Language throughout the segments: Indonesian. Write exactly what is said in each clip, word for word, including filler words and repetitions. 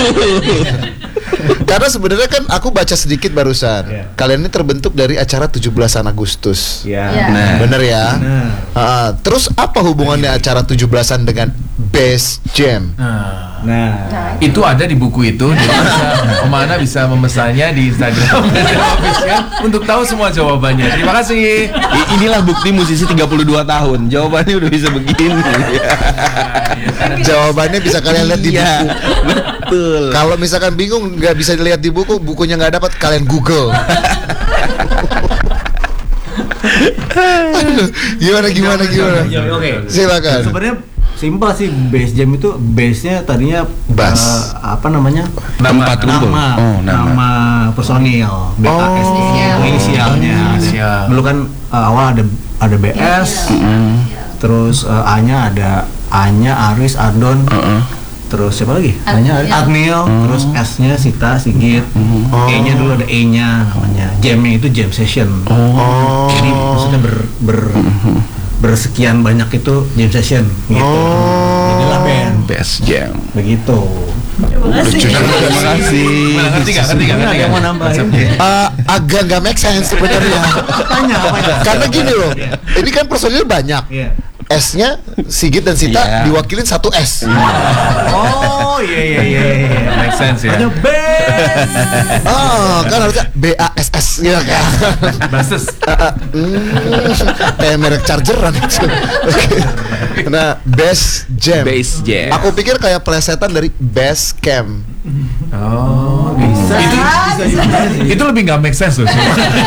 Karena sebenarnya kan aku baca sedikit barusan. Yeah. Kalian ini terbentuk dari acara tujuh belasan Agustus. Iya. Yeah. Nah, bener ya. Nah. Uh, terus apa hubungannya acara tujuh belasan dengan Bass Jam? Nah, Nah, itu ada di buku itu. Jadi bisa, Om Ana bisa memesannya di Instagram official untuk tahu semua jawabannya. Terima kasih. I- inilah bukti musisi tiga puluh dua tahun. Jawabannya udah bisa begini. Jawabannya bisa kalian lihat di Iya, buku. betul. Kalau misalkan bingung nggak bisa dilihat di buku, bukunya nggak dapat, kalian Google. Aduh, gimana gimana gimana? Ya, oke. Silakan. Sebenarnya simpel sih, bass jam itu base-nya tadinya Bass. eh, apa namanya? Tempat kumpul. Nama, Oh, nama. nama personil, B A S, Oh. inisialnya. Inisial. Dulu kan eh, awal ada ada B S, terus eh, A-nya ada A-nya Aris, Ardon, Heeh. terus siapa lagi? Agniel. A-nya Agniel, terus S-nya Sita, Sigit, E-nya dulu ada E-nya namanya. Jam-nya itu jam session. Oh. Jadi maksudnya ber, ber bersekian banyak itu jam session gitu. Oh. Jadilah band Bass Jam. begitu. Terima kasih. Terima kasih. Gimana, ngerti nggak? Ngerti nggak? Ngerti Ada yang mau nggak? nambahin? Uh, agak nggak make sense sebenarnya. Tanya apa aja? Karena gini loh, ini kan personil banyak. Iya. S-nya Sigit dan Sita Iya. diwakilin satu S. Oh iya iya iya iya. Make sense ya. Ada band. Oh, kan harusnya B A S S ya kan. Basis. Hmm, kayak merek chargeran itu. Oke. Nah, Bass Jam. Bass Jam. Aku pikir kayak plesetan dari Bass Camp. Oh, bisa. Itu itu lebih nggak make sense loh.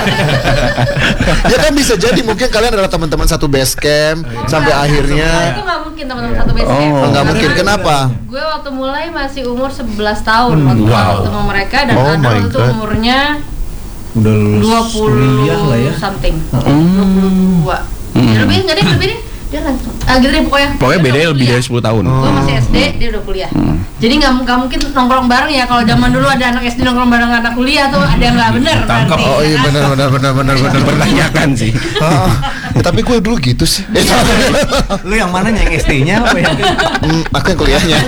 Ya kan bisa jadi mungkin kalian adalah teman-teman satu base camp sampai Nah, akhirnya. itu nggak mungkin teman-teman satu base camp. Oh, nggak Karena mungkin. Kenapa? Gue waktu mulai masih umur sebelas tahun waktu Wow. ketemu mereka, dan Oh ada my waktu God. umurnya Udah lulus dua puluh kuliah lah ya. something, dua puluh dua. Ya, lebih nggak deh, lebih deh. Dia langsung, ah gitu deh pokoknya. Pokoknya Dia bedanya udah lebih kuliah. dari sepuluh tahun. Gue masih S D, dia udah kuliah. Jadi nggak nggak mungkin nongkrong bareng ya. Kalau zaman dulu ada anak S D nongkrong bareng anak kuliah tuh ada yang nggak bener. Tangkap. berarti, Oh iya kan? benar benar benar benar benar. Bertanyakan sih. Ah, ya, tapi gue dulu gitu sih. Lu yang mana yang S D-nya apa yang? Hmm, aku yang kuliahnya.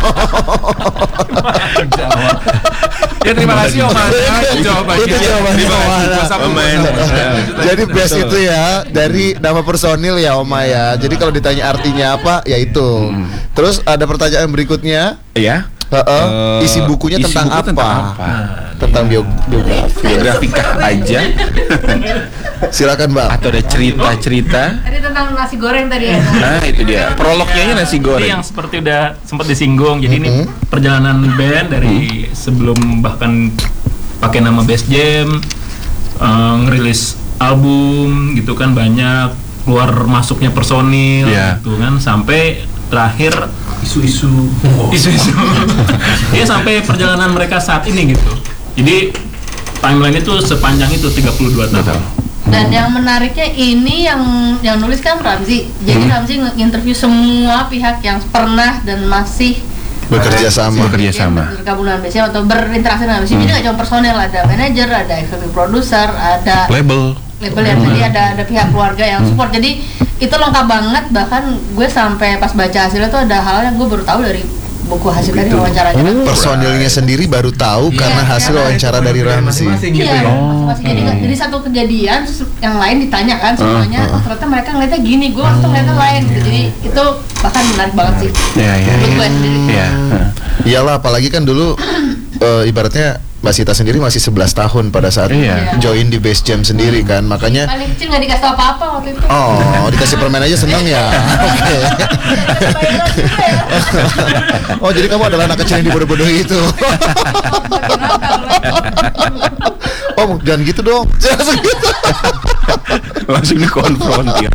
Ya terima kasih Om Ana jawabannya. Itu jawabannya Terima Om kasih. Ana. Dua satu, Om dua Ana. satu. Jadi best itu ya dari nama personil ya Oma ya. Jadi kalau ditanya artinya apa ya itu. Terus ada pertanyaan berikutnya. Ya. Heeh. Eh, Isi bukunya isi tentang buku apa? tentang apa? Tentang bio- biografi. Biografika aja Silakan Bang. atau ada cerita-cerita? Tadi tentang nasi goreng tadi ya. Nah, itu dia. Prolognya aja nasi Jadi goreng. yang seperti udah sempat disinggung. Jadi ini Mhm. perjalanan band dari sebelum bahkan pakai nama Bass Jam, eh, ngerilis album gitu kan, banyak keluar masuknya personil Iya. gitu kan, sampai terakhir Isu-isu. isu-isu. Ya sampai perjalanan mereka saat ini gitu. Jadi timeline itu sepanjang itu tiga puluh dua tahun. Dan yang menariknya ini yang yang nulis kan Ramzi. Jadi Ramzi nge-interview semua pihak yang pernah dan masih Bekerja sama. Bekerja sama. bergabung dengan B C M atau berinteraksi dengan B C M. Jadi nggak cuma personel, ada manajer, ada executive producer, ada Label. label yang tadi, ada ada pihak keluarga yang support. Jadi itu lengkap banget. Bahkan gue sampai pas baca hasilnya tuh ada hal yang gue baru tahu dari buku hasil dari wawancaranya. Personilnya sendiri baru tahu karena hasil Iya, wawancara dari Ramzi. Masing-masing gitu Iya, ya. masing-masing. Jadi, nggak- jadi satu kejadian terus yang lain ditanya kan semuanya, oh ternyata mereka ngeliatnya gini, gue waktu ngeliatnya lain gitu. Jadi itu bahkan menarik banget sih. Ya, ya. Menurut gue sendiri. Ya. Iyalah, apalagi kan dulu eh, ibaratnya Mbak Sita sendiri masih sebelas tahun pada saat Iya. join di Bass Jam sendiri kan, makanya Paling kecil nggak dikasih tau apa-apa waktu itu. oh dikasih permen aja seneng ya. Oke. Bayaran juga ya. Oh jadi kamu adalah anak kecil yang dibodoh-bodohi itu. Makin nakal. Oh jangan gitu dong. Jangan gitu. Langsung dikonfrontir.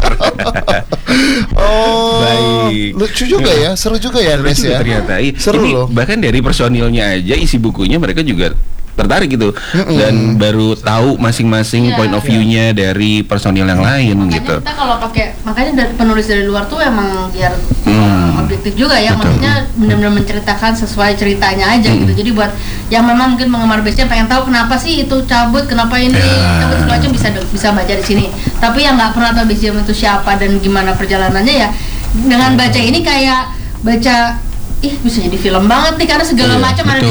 Oh Baik. lucu juga ya, seru juga ya Nes Lucu ya. ternyata. I- Seru ini loh. bahkan dari personilnya aja isi bukunya mereka juga tertarik gitu dan baru tahu masing-masing Iya. point of view-nya dari personil yang lain Makanya gitu. kita kalau pakai, makanya dari penulis dari luar tuh emang biar Hmm. uh, objektif juga ya, Betul. maksudnya benar-benar menceritakan sesuai ceritanya aja gitu. Jadi buat yang memang mungkin penggemar Bass Jam pengen tahu kenapa sih itu cabut, kenapa ini Ya. cabut segala macam, bisa bisa baca di sini. Tapi yang nggak pernah tahu Bass Jam itu siapa dan gimana perjalanannya ya, dengan baca ini kayak baca ih bisa jadi film banget nih karena segala Iya, macam ada di